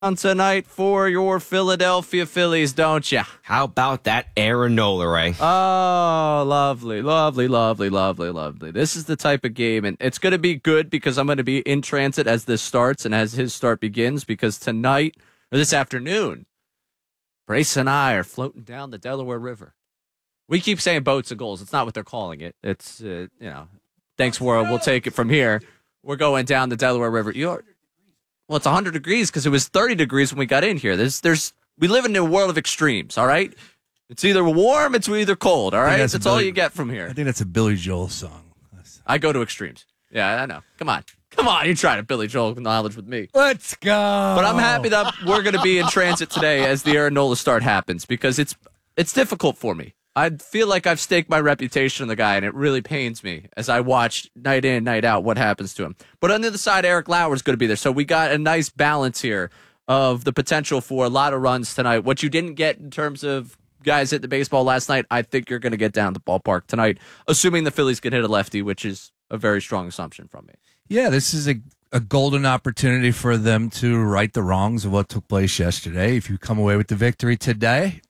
tonight for your Philadelphia Phillies, don't you? How about that Aaron Nola, Ray? Oh, lovely, lovely, lovely, lovely, lovely. This is the type of game, and it's going to be good because I'm going to be in transit as this starts and as his start begins, because tonight, or this afternoon, Brace and I are floating down the Delaware River. We keep saying boats and goals. It's not what they're calling it. It's, thanks, world. We'll take it from here. We're going down the Delaware River. Well, it's 100 degrees because it was 30 degrees when we got in here. We live in a world of extremes, all right? It's either warm, it's either cold, all right? That's all you get from here. I think that's a Billy Joel song. I go to extremes. Yeah, I know. Come on, you try to Billy Joel knowledge with me. Let's go. But I'm happy that we're going to be in transit today as the Aaron Nola start happens, because it's difficult for me. I feel like I've staked my reputation on the guy, and it really pains me as I watch night in, night out what happens to him. But on the other side, Eric Lauer's going to be there. So we got a nice balance here of the potential for a lot of runs tonight. What you didn't get in terms of guys hit the baseball last night, I think you're going to get down to the ballpark tonight, assuming the Phillies can hit a lefty, which is a very strong assumption from me. Yeah, this is a golden opportunity for them to right the wrongs of what took place yesterday. If you come away with the victory tonight,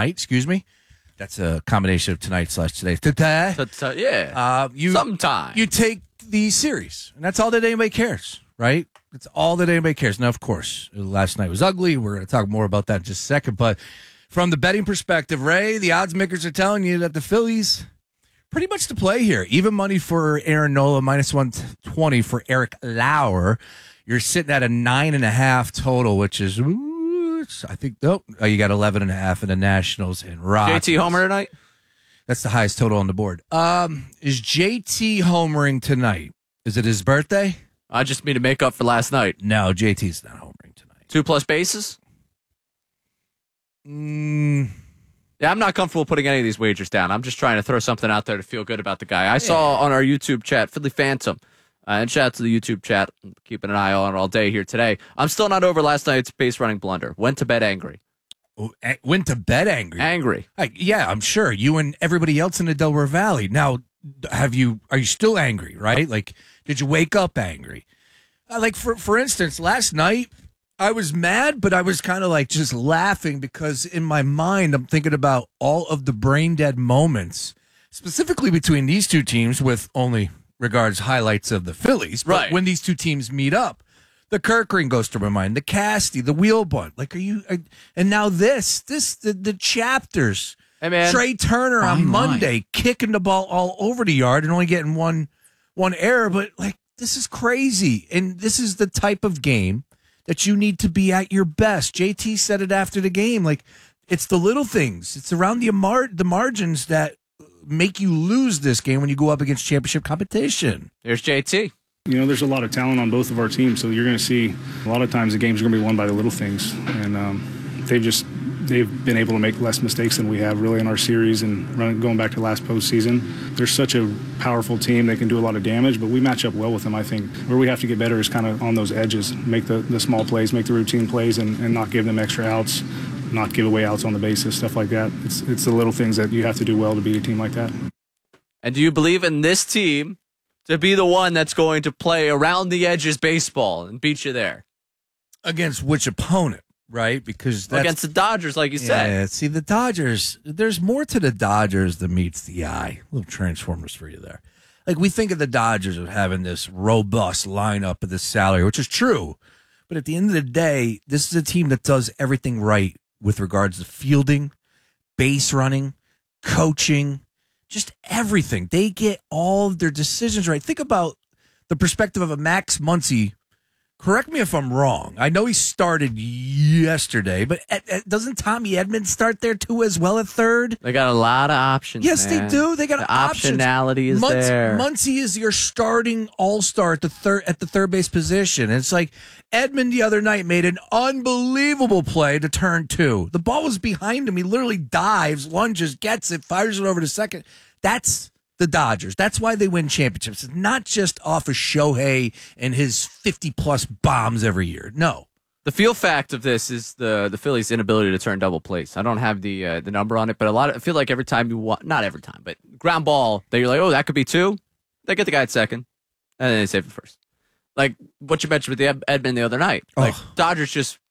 that's a combination of tonight/today. Today. Yeah. Sometime. You take the series, and that's all that anybody cares, right? That's all that anybody cares. Now, of course, last night was ugly. We're going to talk more about that in just a second. But from the betting perspective, Ray, the odds makers are telling you that the Phillies pretty much to play here. Even money for Aaron Nola, -120 for Eric Lauer. You're sitting at a 9.5 total, which is... I think, you got 11.5 in the Nationals and Rockies. JT Homer tonight? That's the highest total on the board. Is JT homering tonight? Is it his birthday? I just mean to make up for last night. No, JT's not homering tonight. 2+ bases? Yeah, I'm not comfortable putting any of these wagers down. I'm just trying to throw something out there to feel good about the guy. I saw on our YouTube chat, Philly Phantom, and shout out to the YouTube chat. I'm keeping an eye on it all day here today. I'm still not over last night's base running blunder. Went to bed angry. Went to bed angry? Angry. Yeah, I'm sure. You and everybody else in the Delaware Valley. Now, are you still angry, right? Like, did you wake up angry? For instance, last night, I was mad, but I was kind of like just laughing because in my mind, I'm thinking about all of the brain dead moments, specifically between these two teams with only regards highlights of the Phillies. But right. When these two teams meet up, the Kirk ring goes to my mind, the Casty, the wheel bunt. And now the chapters. Hey, man. Trey Turner on Monday kicking the ball all over the yard and only getting one error. But this is crazy. And this is the type of game that you need to be at your best. JT said it after the game. It's the little things. It's around the margins that make you lose this game when you go up against championship competition. Here's JT. There's a lot of talent on both of our teams, so you're going to see a lot of times the games are going to be won by the little things, and they've been able to make less mistakes than we have really in our series and going back to last postseason. They're such a powerful team; they can do a lot of damage, but we match up well with them. I think where we have to get better is kind of on those edges, make the small plays, make the routine plays, and not give them extra outs. Not give away outs on the bases, stuff like that. It's the little things that you have to do well to beat a team like that. And do you believe in this team to be the one that's going to play around the edges baseball and beat you there? Against which opponent, right? Because against the Dodgers, like you said. Yeah, see, the Dodgers, there's more to the Dodgers than meets the eye. Little Transformers for you there. We think of the Dodgers of having this robust lineup of this salary, which is true. But at the end of the day, this is a team that does everything right with regards to fielding, base running, coaching, just everything. They get all of their decisions right. Think about the perspective of a Max Muncy. Correct me if I'm wrong. I know he started yesterday, but doesn't Tommy Edman start there too as well at third? They got a lot of options. Yes, man. they do. They got options. Optionality is there. Muncy is your starting all-star at the third base position. And it's like Edman the other night made an unbelievable play to turn 2. The ball was behind him. He literally dives, lunges, gets it, fires it over to second. That's the Dodgers. That's why they win championships. It's not just off of Shohei and his 50-plus bombs every year. No. The feel fact of this is the Phillies' inability to turn double plays. I don't have the number on it, but I feel like every time not every time, but ground ball, that you're like, oh, that could be 2. They get the guy at second, and then they save it first. Like what you mentioned with the Edman the other night. Dodgers just